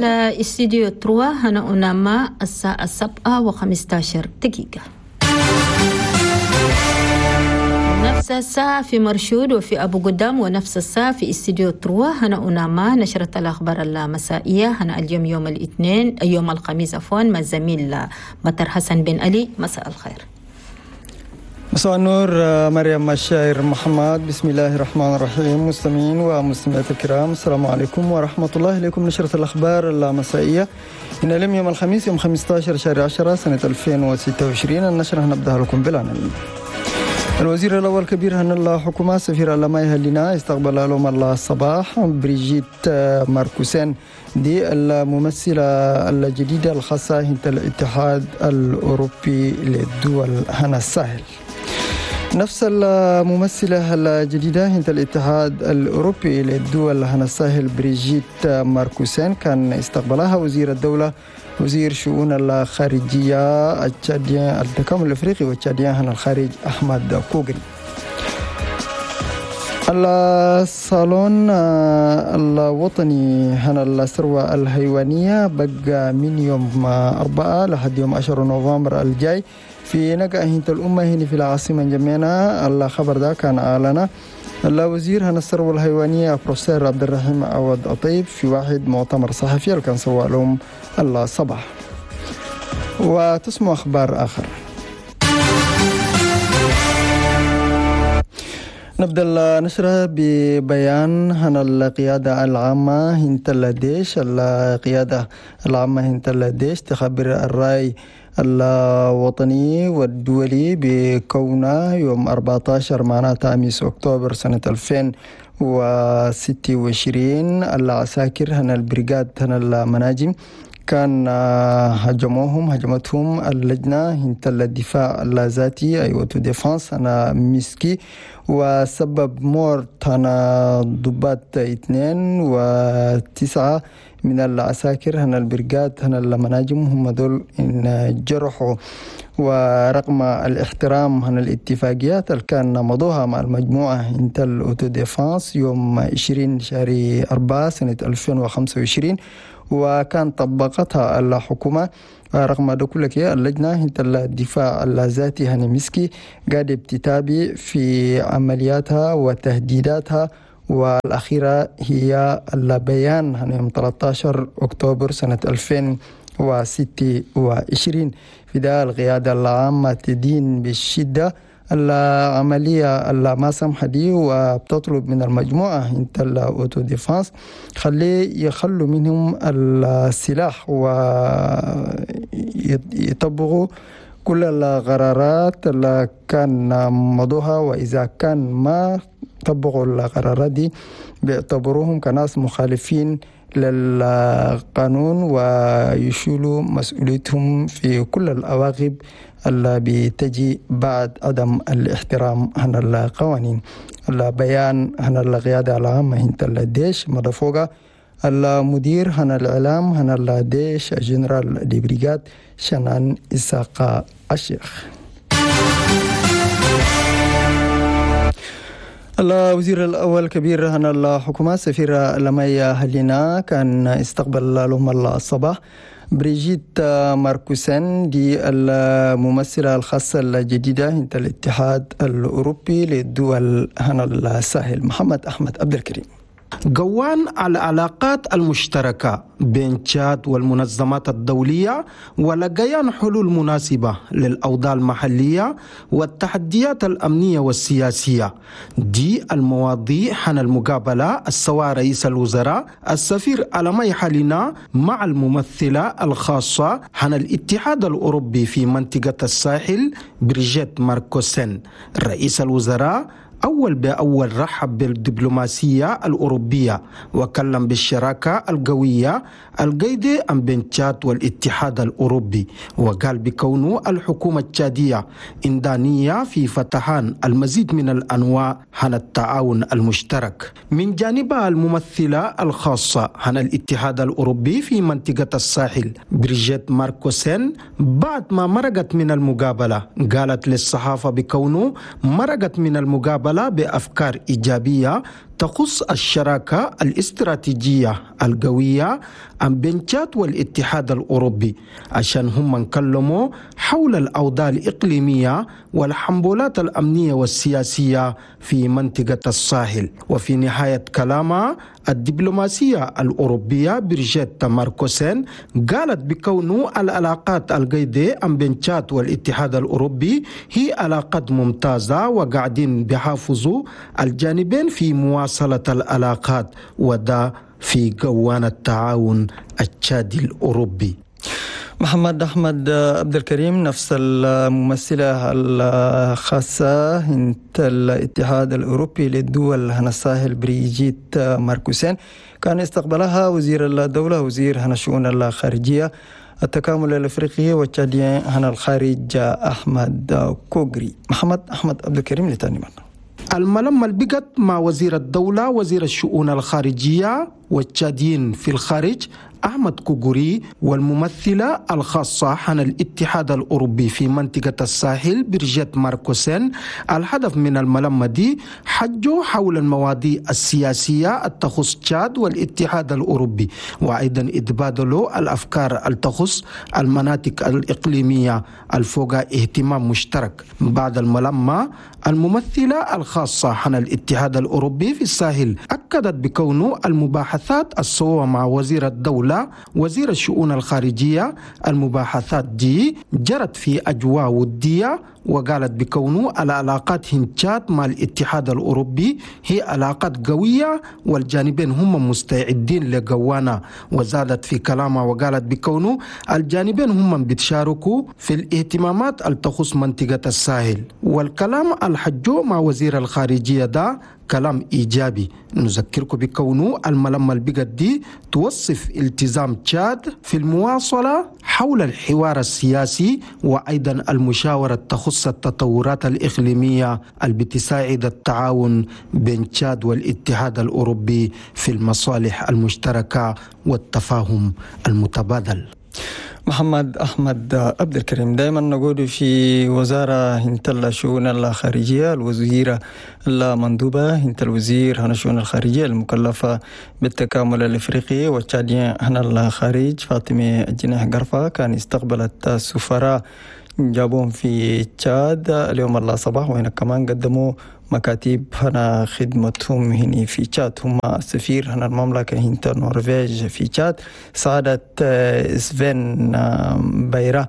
استديو تروا هنا أنما الساعة 7:15. نفس الساعة في مرشود وفي أبو قدام، ونفس الساعة في استديو تروا هنا أنما نشرة الأخبار المسائية. هنا اليوم يوم الخميس مع الزميل مطر حسن بن علي. مساء الخير. مساء النور مريم الشاعر محمد. بسم الله الرحمن الرحيم. مستمعين ومستمعات الكرام، السلام عليكم ورحمة الله. إليكم نشرة الأخبار المسائية من اليوم يوم الخميس يوم 15 شهر 10 سنة 2026. النشرة هنبدأ لكم بالعناوين. الوزير الأول كبير هن الله حكومة سفير ألماي هلنا استقبل لهم الله الصباح بريجيت ماركوسين دي الممثلة الجديدة الخاصة هنت الاتحاد الأوروبي للدول هنا الساحل. نفس الممثلة الجديدة هنت الاتحاد الأوروبي للدول هنا الساحل بريجيت ماركوسين كان استقبلها وزير الدولة وزير شؤون الخارجية التشاديان التكامل الأفريقي والتشاديان هنا الخارج أحمد كوغري. الصالون الوطني هنا الثروة الحيوانية بقى من يوم 4 لحد يوم 10 نوفمبر الجاي في نقع هنت الأمة هنا في العاصمة جميعنا. الخبر ده كان أعلن الوزير هنا الثروة الحيوانية بروفيسور عبد الرحيم عوض أطيب في واحد مؤتمر صحفي اللي كان سوى لهم الصباح. وتسمع أخبار آخر. نبدأ النشرة ببيان هنا القيادة العامة هنت الديش. القيادة العامة هنت الديش تخبر الرأي الوطني والدولي بكونه يوم 14 معناتها أمس أكتوبر سنة 2026 العساكر هنا البريغاد هنا المناجم كان هجمتهم اللجنة هنت الدفاع الذاتي أيوة ديفانس هنا ميسكي وسبب موت هنا ضباط 2 و9 من العساكر هنا البريغاد هنا المناجم هم دول إن جرحوا. ورغم الاحترام هنا الاتفاقيات اللي كان مضوها مع المجموعة انت الأوتو ديفانس يوم 20 شهر 4 سنة 2025 وكان طبقتها الحكومة، رغم ده كله اللجنة انت الدفاع الذاتي هنا مسكي قاعدة بتتابع في عملياتها وتهديداتها. والأخيرة هي البيان يوم 13 أكتوبر سنة 2026 في ده القيادة العامة تدين بالشدة العملية ما سمح دي وبتطلب من المجموعة انت الأوتو ديفانس يخلوا منهم السلاح ويطبقوا كل القرارات اللي كان مضوها، وإذا كان ما طبقوا القرارات دي بيعتبروهم كناس مخالفين للقانون ويشيلوا مسؤوليتهم في كل العواقب اللي بتجي بعد عدم الاحترام عن القوانين. البيان عن القيادة العامة هنت الديش مدفوقة المدير هن الإعلام هن الديش جنرال دي بريغاد شنان إساق الشيخ. الوزير الأول كبير هنا الحكومة سفير ألماي هلنا كان استقبل لهم الصباح بريجيت ماركوسين دي الممثلة الخاصة الجديدة انت الاتحاد الأوروبي للدول هنا الساحل. محمد أحمد عبد الكريم. جوان العلاقات المشتركة بين تشاد والمنظمات الدولية ولقيان حلول مناسبة للأوضاع المحلية والتحديات الأمنية والسياسية. دي المواضيع حن المقابلة السوا رئيس الوزراء السفير ألماي هلنا مع الممثلة الخاصة حن الاتحاد الأوروبي في منطقة الساحل بريجيت ماركوسين. رئيس الوزراء أول بأول رحب بالدبلوماسية الأوروبية وكلم بالشراكة القوية القيدة بين تشاد والاتحاد الأوروبي، وقال بكونه الحكومة التشادية إندانية في فتحان المزيد من الأنواع عن التعاون المشترك. من جانبها الممثلة الخاصة عن الاتحاد الأوروبي في منطقة الساحل بريجيت ماركوسين بعد ما مرقت من المقابلة قالت للصحافة بكونه مرقت من المقابلة بأفكار إيجابية تخص الشراكة الاستراتيجية القوية بين تشاد والاتحاد الأوروبي عشان هم نكلموا حول الأوضاع الإقليمية والحنبولات الأمنية والسياسية في منطقة الساحل. وفي نهاية كلامها الدبلوماسية الأوروبية بريجيت ماركوسين قالت بكونه العلاقات القيدة بين تشاد والاتحاد الأوروبي هي علاقات ممتازة وقاعدين بيحافظوا الجانبين في مواصلة العلاقات وده في قوان التعاون التشادي الأوروبي. محمد أحمد عبد الكريم نفس الممثلة الخاصة هنت الاتحاد الأوروبي للدول هنا الساحل بريجيت ماركوسين كان استقبلها وزير الدولة وزير هنا الشؤون الخارجية التكامل الأفريقي والتشادي هنا الخارج أحمد كوغري. محمد أحمد عبد الكريم لتاني مرة. الملم البقت مع وزير الدولة وزير الشؤون الخارجية والتشاديين في الخارج أحمد كوغوري والممثلة الخاصة عن الاتحاد الأوروبي في منطقة الساحل بريجيت ماركوسين. الهدف من الملمة دي حجوا حول المواضيع السياسية التخص تشاد والاتحاد الأوروبي وأيضا يتبادلوا الأفكار التخص المناطق الإقليمية الفوق اهتمام مشترك. بعد الملمة الممثلة الخاصة عن الاتحاد الأوروبي في الساحل أكدت بكونه المباحثات السوا مع وزير الدولة وزير الشؤون الخارجية المباحثات دي جرت في أجواء ودية وقالت بكونه العلاقات هنتشات مع الاتحاد الأوروبي هي علاقات قوية والجانبين هم مستعدين لقوانا. وزادت في كلامها وقالت بكونه الجانبين هم بيتشاركوا في الاهتمامات التخص منطقة الساحل. والكلام الحجو مع وزير الخارجية ده كلام إيجابي. نذكركم بكونه الملمة البقت دي توصف التزام تشاد في المواصلة حول الحوار السياسي وأيضا المشاورة تخص التطورات الإقليمية اللي بتساعد التعاون بين تشاد والاتحاد الأوروبي في المصالح المشتركة والتفاهم المتبادل. محمد أحمد عبد الكريم دائما نقول في وزارة هنت الشؤون الخارجية الوزيرة المندوبة هنت الوزير هنا الشؤون الخارجية المكلفة بالتكامل الأفريقي والتشادي هنا الخارج فاطمة الجناح قرفة كان استقبلت السفراء جابوهم في تشاد اليوم الله صباح وهنا كمان قدموا مكاتب هنا خدمتهم هنا في تشاد. هم السفير هنا المملكة هنت النرويج في تشاد سعادة سفين بايرا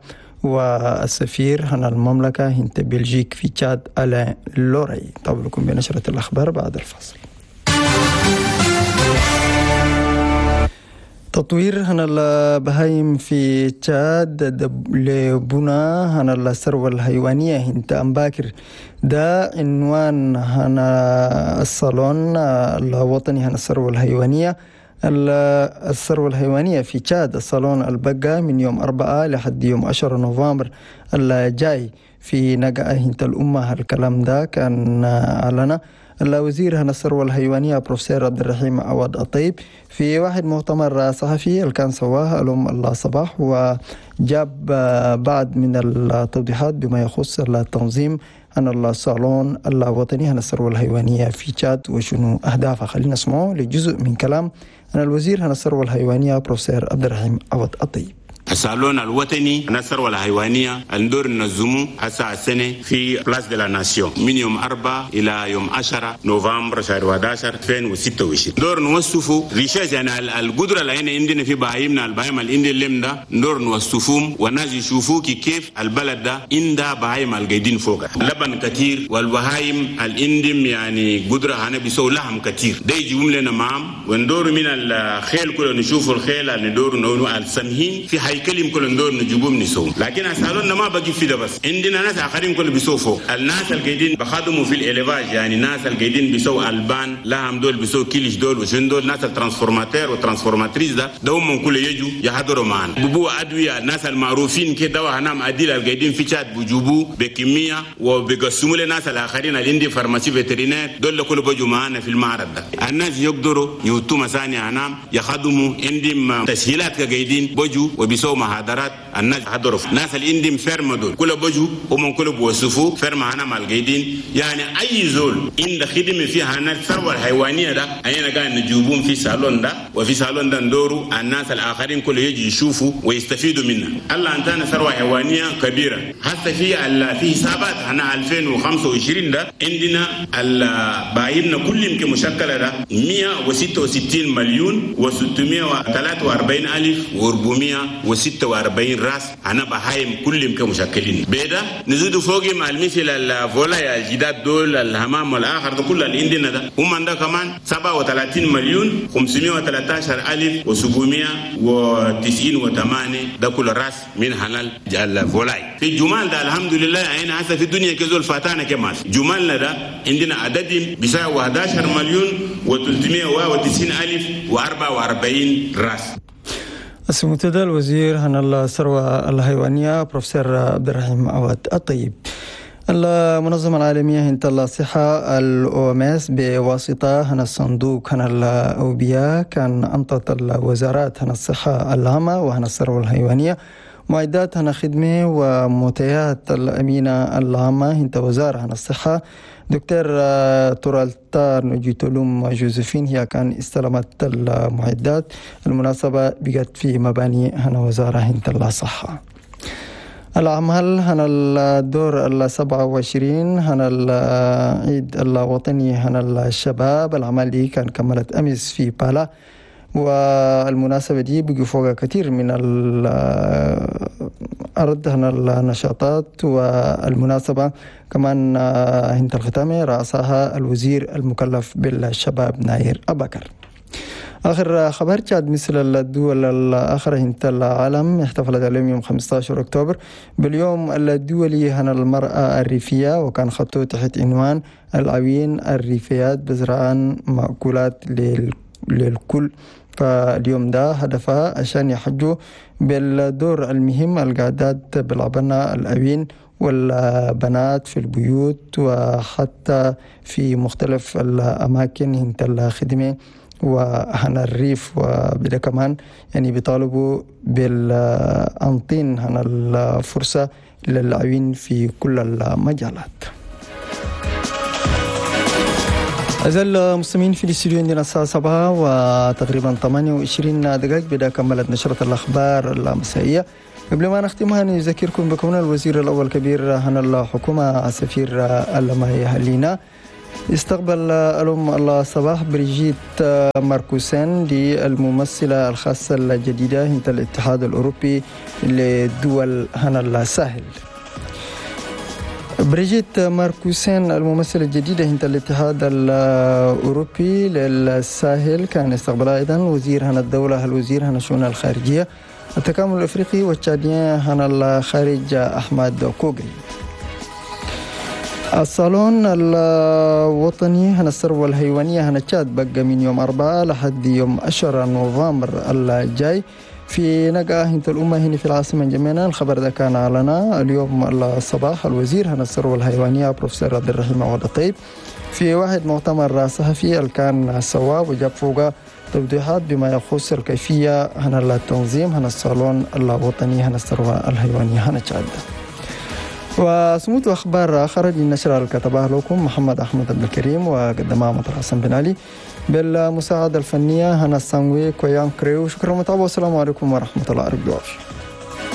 والسفير هنا المملكة هنت بلجيك في تشاد ألان لوري. طب لكم بنشرة الأخبار بعد الفصل. تطوير هنا البهايم في تشاد لبناء هنا الثروة الحيوانية هنت أمباكر ده عنوان هنا الصالون الوطني هنا الثروة الحيوانية. الثروة الحيوانية في تشاد الصالون البقى من يوم 4 لحد يوم 10 نوفمبر الجاي في نقعة هنت الأمة. الكلام ده كان علنا الوزير هنا الثروة الحيوانية بروفيسور عبد الرحيم عوض الطيب في واحد مؤتمر صحفي اللي كان سواه اليوم الله صباح وجاب بعض من التوضيحات بما يخص التنظيم عن الصالون الوطني عن الثروة الحيوانية في تشاد وشنو أهدافها. خلينا نسمعه لجزء من كلام عن الوزير عن الثروة الحيوانية بروفيسور عبد الرحيم عوض الطيب. الصالون الوطني عن الثروة الحيوانية الدور ننظمه هسه السنة في بلاس دي لا ناسيون من يوم 4 إلى يوم 10 نوفمبر شهر 11 2026. دور نوصفه ريشاز يعني القدرة اللي هنا عندنا في بهايمنا البهايم اللي عندنا اللم ده دور نوصفهم والناس يشوفوا كيف البلد ده عندها بهايم القاعدين فوقها لبن كتير والبهايم الإندم يعني قدرة هنا بيسوي لحم كتير ده يجيبهم لنا معهم وندور من الخيل كله نشوف الخيل اللي ندور نقول السمهين في كلم كل ندور نجيبهم نسوم لكن الصالون ما بقي في ده بس عندنا ناس آخرين كل بيسوفوا الناس القاعدين بخدموا في الإليفاج يعني ناس القاعدين بيسوا البان لهم دول بيسوا كيلش دول وشن دول ناس الترانسفورماتير والترانسفورماتريز ده هم كل يجوا يحضروا معنا ببوا أدوية الناس المعروفين كده وهنام أديل القاعدين في تشاد بيجيبوا بكمية وبيقسموا للناس الآخرين اللي عندي فارماسي فيترينير دول كل بيجوا معنا في المعرض ده الناس يقدروا يوتوا مساني هنام يخدموا عندهم تسهيلات كقاعدين بيجوا وبيسوا بيسووا محاضرات الناس حضروا ناس الاندم فيرما دول كل بوجو ومن كل بوصفوا فيرما هنا مع القايدين يعني اي زول عند خدمه فيها هنا الثروه الحيوانيه ده انا قاعد نجيبهم في صالون ده وفي صالون ده ندوروا الناس الاخرين كل يجي يشوفوا ويستفيدوا منها. الله انتنا ثروه حيوانيه كبيره حتى في حسابات هنا 2025 ده عندنا بايننا كل يمكن مشكله ده 166 مليون و643 ألف و446 راس أنا بهايم كل يمكن مشكلين بيدا نزيد فوق مع المثل الفولا الجداد دول الهمام والآخر ده كل اللي عندنا ده هم عندنا كمان 37 مليون 513 ألف و798 ده كل راس من هنال الفولاي في الجمال ده الحمد لله هنا هسه في الدنيا كزول فاتانا كمان جمالنا ده عندنا عدد بيساوي 11 مليون و390 ألف و44 راس. المنتدى الوزير هنا الثروة الحيوانية بروفيسور عبد الرحيم عواد الطيب. المنظمة العالمية هنت الصحة الأومس بواسطة هنا الصندوق هنا الأوبياء كان أنطت الوزارات هنا الصحة العامة وهنا الثروة الحيوانية معدات هنا خدمة ومنتهيات الأمينة العامة هنت وزارة هنا الصحة دكتور تورالتار نجيتولوم جوزفين هي كان استلمت المعدات المناسبة بقت في مباني هنا وزارة هنت الصحة. الأعمال هنا الدور 27 هنا العيد الوطني هنا الشباب الأعمال دي كان كملت أمس في بالا والمناسبة دي بقوا فوق كثير من الأرض هنا النشاطات والمناسبة كمان هنت الختامة رأسها الوزير المكلف بالشباب ناير أبكر. آخر خبر تشاد مثل الدول الآخرى هنت العالم احتفلت اليوم يوم 15 أكتوبر باليوم الدولي هنا المرأة الريفية وكان خطوه تحت عنوان العوين الريفيات بزرعان مأكولات للكل. فاليوم ده هدفها عشان يحجوا بالدور المهم القعدات بالعبنة الأوين والبنات في البيوت وحتى في مختلف الأماكن هنت الخدمة وهنا الريف وبدا كمان يعني بيطالبوا بالأنطين هنا الفرصة للعوين في كل المجالات. أعزائي المستمعين في الاستوديو عندنا الساعة 7 وتقريبا 28 دقائق بدا كملت نشرة الأخبار المسائية. قبل ما نختمها نذكركم بكون الوزير الأول كبير هنا الحكومة السفير الماي هلينا استقبل اليوم الصباح بريجيت ماركوسين للممثلة الخاصة الجديدة هنت الاتحاد الأوروبي لدول هنا الساحل. بريجيت ماركوسين الممثلة الجديدة هنت الاتحاد الأوروبي للساحل كان استقبلها أيضا وزير هنا الدولة الوزير هنا الشؤون الخارجية التكامل الأفريقي والتشاديين هنا الخارج أحمد كوغري. الصالون الوطني هنا الثروة الحيوانية هنا تشاد بقى من يوم 4 لحد يوم 10 نوفمبر الجاي في نقا هنت الأمة هنا في العاصمة جمينة. الخبر ده كان علنا اليوم الصباح الوزير هنا الثروة الحيوانية بروفيسور عبد الرحيم عواد الطيب في واحد مؤتمر صحفي اللي كان سواه وجاب فوقه توضيحات بما يخص الكيفية هنا التنظيم هنا الصالون الوطني هنا الثروة الحيوانية هنا تشاد. وسموت أخبار خرج النشر الكتبها لكم محمد أحمد عبد الكريم وقدمها مطر حسن بن علي بالمساعدة الفنية هنا السانوي كويان كريو. شكرا متابعة والسلام عليكم ورحمة الله وبركاته.